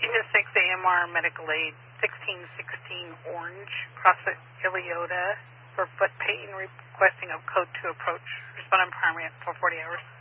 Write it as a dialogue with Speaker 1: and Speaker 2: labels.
Speaker 1: to 6 AMR Medical Aid, 1616 Orange, CrossFit Iliota, for foot pain, requesting a code to approach. Respondent primary for 40 hours.